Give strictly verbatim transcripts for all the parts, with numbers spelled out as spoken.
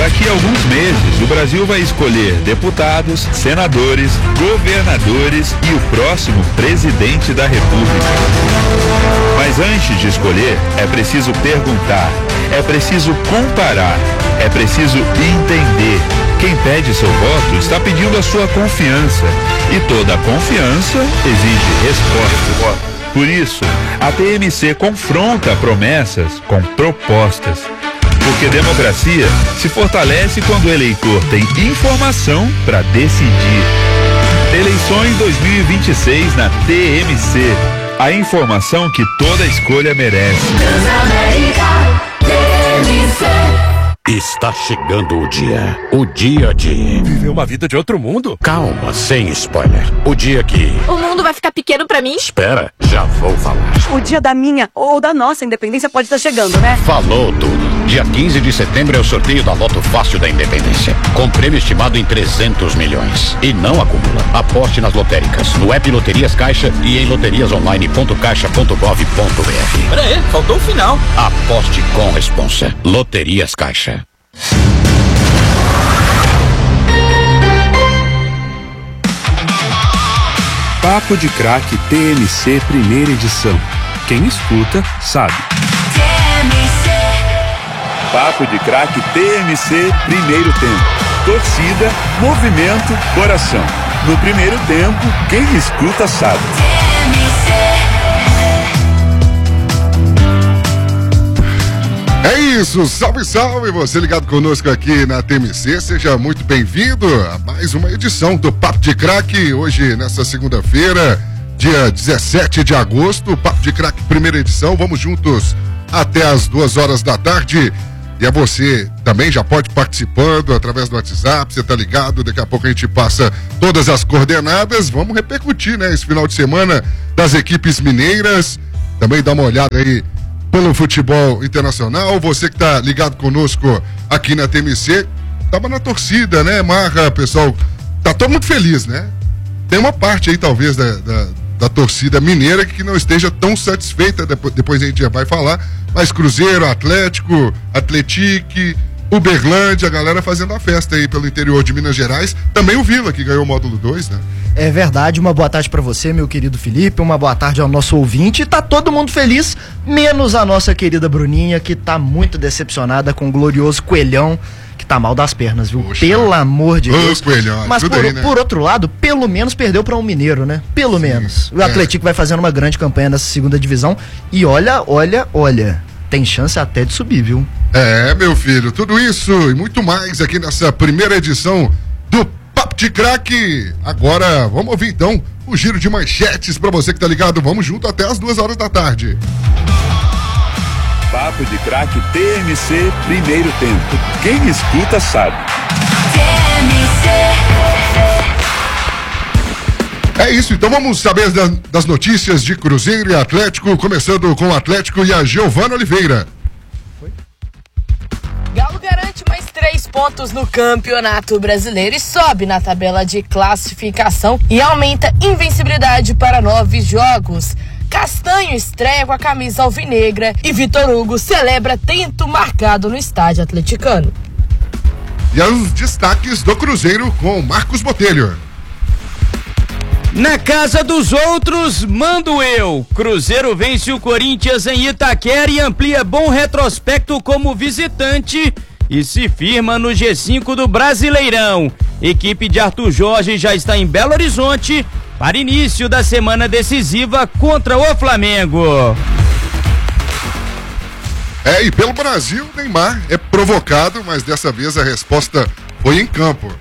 Daqui a alguns meses, o Brasil vai escolher deputados, senadores, governadores e o próximo presidente da República. Mas antes de escolher, é preciso perguntar, é preciso comparar, é preciso entender. Quem pede seu voto está pedindo a sua confiança. E toda confiança exige resposta. Por isso, a T M C confronta promessas com propostas. Porque democracia se fortalece quando o eleitor tem informação para decidir. Eleições dois mil e vinte e seis na T M C. A informação que toda escolha merece. Transamérica, T M C. Está chegando o dia. O dia de... Viver uma vida de outro mundo? Calma, sem spoiler. O dia que... O mundo vai ficar pequeno pra mim? Espera, já vou falar. O dia da minha ou da nossa independência pode estar chegando, né? Falou tudo. Dia quinze de setembro é o sorteio da Loto Fácil da Independência. Com prêmio estimado em trezentos milhões. E não acumula. Aposte nas lotéricas, no app Loterias Caixa e em loterias online ponto caixa ponto gov ponto br. Pera aí, faltou o final. Aposte com responsa. Loterias Caixa. Papo de Craque T M C primeira edição. Quem escuta, sabe. T M C. Papo de Craque T M C primeiro tempo. Torcida, movimento, coração. No primeiro tempo, quem escuta sabe. T M C. É isso, salve, salve, você ligado conosco aqui na T M C, seja muito bem-vindo a mais uma edição do Papo de Craque, hoje nessa segunda-feira, dia dezessete de agosto, Papo de Craque primeira edição, vamos juntos até as duas horas da tarde, e a você também já pode participando através do WhatsApp, você tá ligado, daqui a pouco a gente passa todas as coordenadas, vamos repercutir, né, esse final de semana das equipes mineiras, também dá uma olhada aí pelo futebol internacional, você que tá ligado conosco aqui na T M C, tava na torcida, né, Marra, pessoal, tá todo mundo feliz, né? Tem uma parte aí, talvez, da, da, da torcida mineira que não esteja tão satisfeita, depois, depois a gente já vai falar, mas Cruzeiro, Atlético, Atletique, Uberlândia, a galera fazendo a festa aí pelo interior de Minas Gerais, também o Vila, que ganhou o módulo dois, né? É verdade, uma boa tarde pra você, meu querido Felipe, uma boa tarde ao nosso ouvinte, tá todo mundo feliz, menos a nossa querida Bruninha, que tá muito decepcionada com o glorioso Coelhão, que tá mal das pernas, viu? Poxa. Pelo amor de Ô, Deus. Coelhão, Mas por, aí, né? por outro lado, pelo menos perdeu pra um mineiro, né? Pelo Sim, menos. O é. Atlético vai fazendo uma grande campanha nessa segunda divisão e olha, olha, olha, tem chance até de subir, viu? É, meu filho, tudo isso e muito mais aqui nessa primeira edição do Papo de Craque. Agora, vamos ouvir então o giro de manchetes pra você que tá ligado. Vamos junto até as duas horas da tarde. Papo de Craque T M C primeiro tempo. Quem escuta sabe. T M C. É isso, então vamos saber da, das notícias de Cruzeiro e Atlético, começando com o Atlético e a Giovana Oliveira. Galo garante mais três pontos no Campeonato Brasileiro e sobe na tabela de classificação e aumenta invencibilidade para nove jogos. Castanho estreia com a camisa alvinegra e Vitor Hugo celebra tento marcado no estádio atleticano. E os destaques do Cruzeiro com Marcos Botelho. Na casa dos outros, mando eu. Cruzeiro vence o Corinthians em Itaquera e amplia bom retrospecto como visitante e se firma no G cinco do Brasileirão. Equipe de Arthur Jorge já está em Belo Horizonte para início da semana decisiva contra o Flamengo. É, e pelo Brasil, Neymar é provocado, mas dessa vez a resposta foi em campo.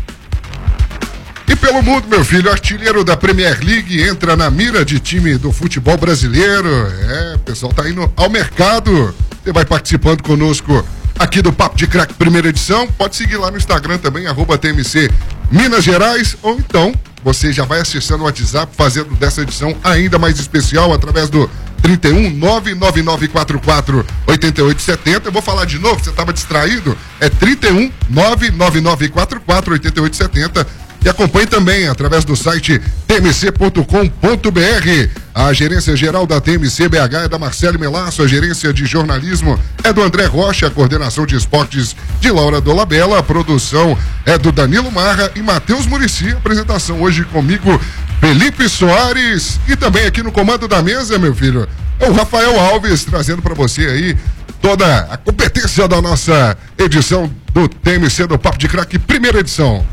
E pelo mundo, meu filho, artilheiro da Premier League entra na mira de time do futebol brasileiro. É, o pessoal tá indo ao mercado. Você vai participando conosco aqui do Papo de Craque primeira edição. Pode seguir lá no Instagram também, arroba T M C Minas Gerais. Ou então, você já vai acessando o WhatsApp, fazendo dessa edição ainda mais especial através do trinta e um, nove nove nove quatro quatro, oito oito sete zero. Eu vou falar de novo, você estava distraído? É trinta e um, nove nove nove quatro quatro, oito oito sete zero. e acompanhe também através do site t m c ponto com ponto b r. A gerência geral da T M C B H é da Marcele Melasso, a gerência de jornalismo é do André Rocha, a coordenação de esportes de Laura Dolabella, a produção é do Danilo Marra e Matheus Muricy. Apresentação hoje comigo, Felipe Soares, e também aqui no comando da mesa, meu filho, é o Rafael Alves, trazendo para você aí toda a competência da nossa edição do T M C do Papo de Craque, primeira edição.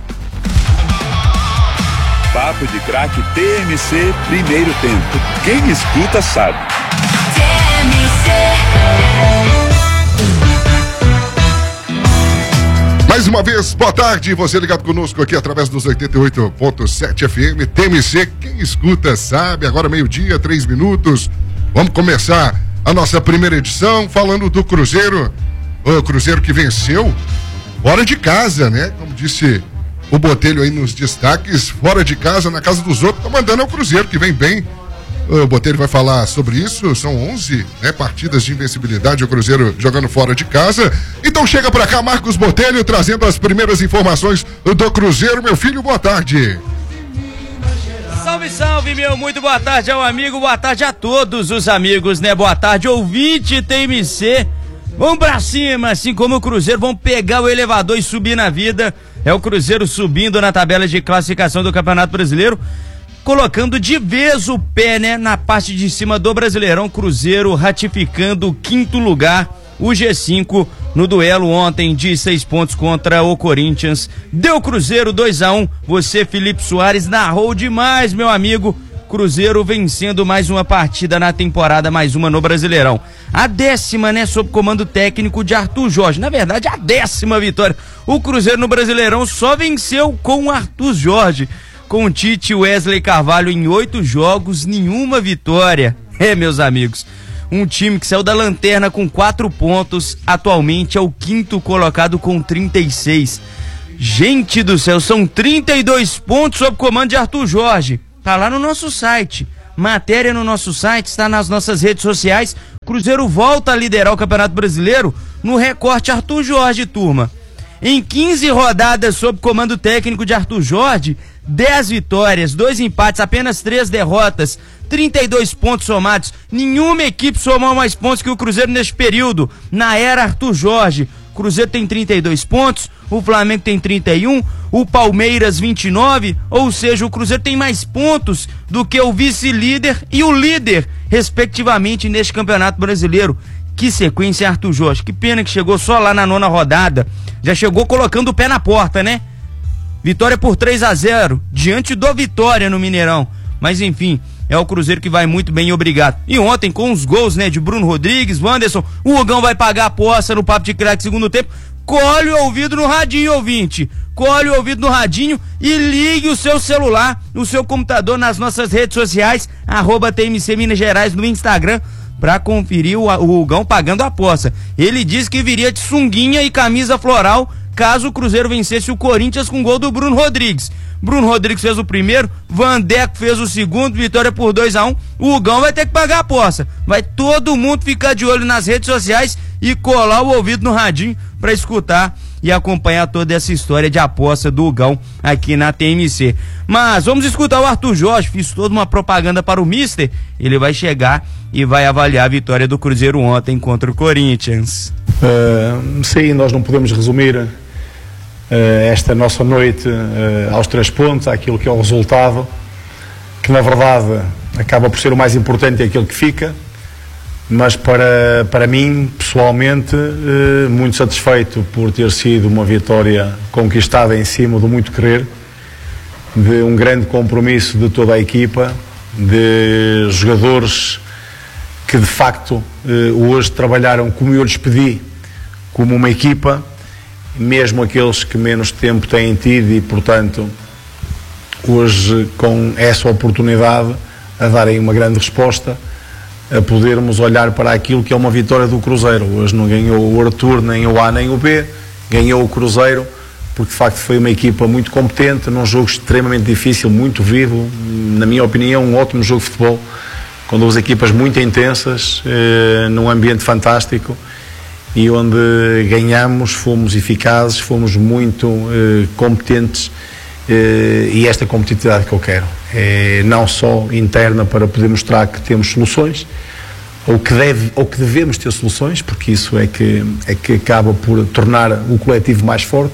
Papo de Craque T M C, primeiro tempo. Quem escuta sabe. T M C. Mais uma vez, boa tarde, você ligado conosco aqui através dos oitenta e oito ponto sete F M, T M C, quem escuta sabe, agora meio-dia, três minutos, vamos começar a nossa primeira edição falando do Cruzeiro, o Cruzeiro que venceu fora de casa, né, como disse o Botelho aí nos destaques, fora de casa, na casa dos outros, tá mandando é o Cruzeiro que vem bem. O Botelho vai falar sobre isso, são onze, né, partidas de invencibilidade, o Cruzeiro jogando fora de casa. Então chega pra cá Marcos Botelho, trazendo as primeiras informações do Cruzeiro. Meu filho, boa tarde. Salve, salve, meu, muito boa tarde ao amigo, boa tarde a todos os amigos, né, boa tarde, ouvinte T M C. Vamos pra cima, assim como o Cruzeiro, vamos pegar o elevador e subir na vida. É o Cruzeiro subindo na tabela de classificação do Campeonato Brasileiro, colocando de vez o pé, né, na parte de cima do Brasileirão. Cruzeiro ratificando o quinto lugar, o G cinco, no duelo ontem de seis pontos contra o Corinthians. Deu Cruzeiro dois a um, você, Felipe Soares, narrou demais, meu amigo. Cruzeiro vencendo mais uma partida na temporada, mais uma no Brasileirão. A décima, né, sob comando técnico de Arthur Jorge. Na verdade, a décima vitória. O Cruzeiro no Brasileirão só venceu com o Arthur Jorge. Com o Tite e Wesley Carvalho em oito jogos, nenhuma vitória. É, meus amigos, um time que saiu da lanterna com quatro pontos, atualmente é o quinto colocado com trinta e seis. Gente do céu, são trinta e dois pontos sob comando de Arthur Jorge. Tá lá no nosso site, matéria no nosso site, está nas nossas redes sociais. Cruzeiro volta a liderar o Campeonato Brasileiro no recorte Arthur Jorge, turma. Em quinze rodadas sob comando técnico de Arthur Jorge, dez vitórias, dois empates, apenas três derrotas, trinta e dois pontos somados. Nenhuma equipe somou mais pontos que o Cruzeiro neste período, na era Arthur Jorge. O Cruzeiro tem trinta e dois pontos, o Flamengo tem trinta e um, o Palmeiras vinte e nove, ou seja, o Cruzeiro tem mais pontos do que o vice-líder e o líder, respectivamente, neste Campeonato Brasileiro. Que sequência, Arthur Jorge, que pena que chegou só lá na nona rodada, já chegou colocando o pé na porta, né? Vitória por três a zero, diante do Vitória no Mineirão, mas enfim, é o Cruzeiro que vai muito bem, obrigado. E ontem com os gols, né, de Bruno Rodrigues, Wanderson, o Hugão vai pagar a aposta no Papo de Craque segundo tempo. Colhe o ouvido no radinho, ouvinte, colhe o ouvido no radinho e ligue o seu celular, o seu computador nas nossas redes sociais, arroba T M C Minas Gerais no Instagram, pra conferir o, o Hugão pagando a aposta. Ele disse que viria de sunguinha e camisa floral caso o Cruzeiro vencesse o Corinthians com gol do Bruno Rodrigues. Bruno Rodrigues fez o primeiro, Vandeco fez o segundo, vitória por dois a um. O Hugão vai ter que pagar a aposta. Vai todo mundo ficar de olho nas redes sociais e colar o ouvido no radinho pra escutar e acompanhar toda essa história de aposta do Hugão aqui na T M C. Mas vamos escutar o Arthur Jorge, fiz toda uma propaganda para o Mister, ele vai chegar e vai avaliar a vitória do Cruzeiro ontem contra o Corinthians. Uh, sim, nós não podemos resumir uh, esta nossa noite uh, aos três pontos, àquilo que é o resultado, que na verdade acaba por ser o mais importante e aquilo que fica. Mas para, para mim, pessoalmente, eh, muito satisfeito por ter sido uma vitória conquistada em cima do muito querer, de um grande compromisso de toda a equipa, de jogadores que de facto eh, hoje trabalharam como eu lhes pedi, como uma equipa, mesmo aqueles que menos tempo têm tido e, portanto, hoje com essa oportunidade a darem uma grande resposta, a podermos olhar para aquilo que é uma vitória do Cruzeiro. Hoje não ganhou o Arthur, nem o A nem o B, ganhou o Cruzeiro, porque de facto foi uma equipa muito competente, num jogo extremamente difícil, muito vivo, na minha opinião um ótimo jogo de futebol, com duas equipas muito intensas, eh, num ambiente fantástico, e onde ganhamos, fomos eficazes, fomos muito eh, competentes eh, e esta competitividade que eu quero. É não só interna para poder mostrar que temos soluções, ou que, deve, ou que devemos ter soluções, porque isso é que, é que acaba por tornar o coletivo mais forte,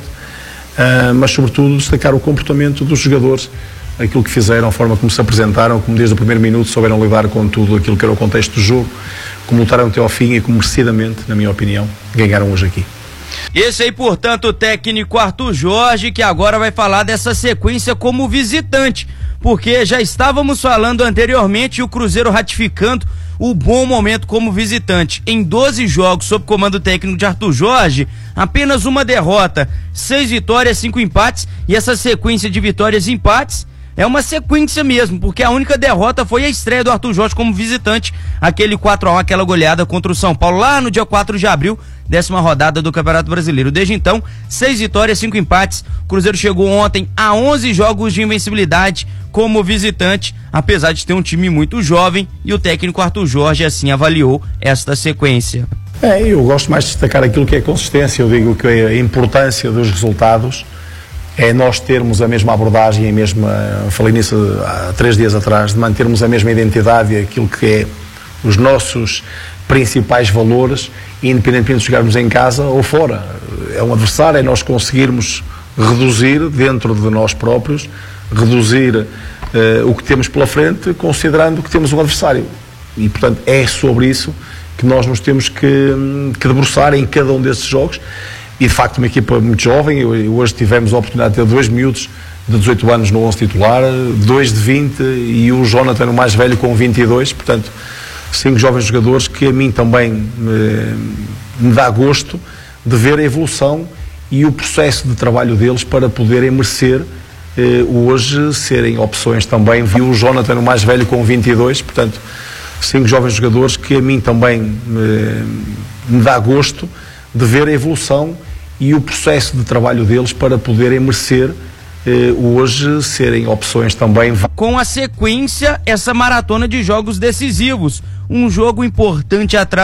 uh, mas sobretudo destacar o comportamento dos jogadores, aquilo que fizeram, a forma como se apresentaram, como desde o primeiro minuto souberam lidar com tudo aquilo que era o contexto do jogo, como lutaram até ao fim e como merecidamente, na minha opinião, ganharam hoje aqui. Esse aí, portanto, o técnico Arthur Jorge, que agora vai falar dessa sequência como visitante, porque já estávamos falando anteriormente, o Cruzeiro ratificando o bom momento como visitante. Em doze jogos sob comando técnico de Arthur Jorge, apenas uma derrota, seis vitórias, cinco empates, e essa sequência de vitórias e empates é uma sequência mesmo, porque a única derrota foi a estreia do Arthur Jorge como visitante, aquele quatro a um, aquela goleada contra o São Paulo lá no dia quatro de abril, décima rodada do Campeonato Brasileiro. Desde então, seis vitórias, cinco empates. O Cruzeiro chegou ontem a onze jogos de invencibilidade como visitante, apesar de ter um time muito jovem, e o técnico Arthur Jorge assim avaliou esta sequência. É, eu gosto mais de destacar aquilo que é consistência. Eu digo que a importância dos resultados é nós termos a mesma abordagem, a mesma, falei nisso há três dias atrás, de mantermos a mesma identidade e aquilo que é os nossos principais valores, independentemente de jogarmos em casa ou fora. É um adversário, é nós conseguirmos reduzir dentro de nós próprios, reduzir uh, o que temos pela frente, considerando que temos um adversário. E, portanto, é sobre isso que nós nos temos que, que debruçar em cada um desses jogos. E, de facto, uma equipa muito jovem. Hoje tivemos a oportunidade de ter dois miúdos de dezoito anos no onze titular, dois de vinte e o Jonathan, o mais velho, com vinte e dois. Portanto, cinco jovens jogadores que a mim também me, me dá gosto de ver a evolução e o processo de trabalho deles para poderem merecer eh, hoje serem opções também. Viu o Jonathan, o mais velho, com vinte e dois. Portanto, cinco jovens jogadores que a mim também me, me dá gosto de ver a evolução e o processo de trabalho deles para poderem merecer eh, hoje serem opções também. Com a sequência, essa maratona de jogos decisivos, um jogo importante atrás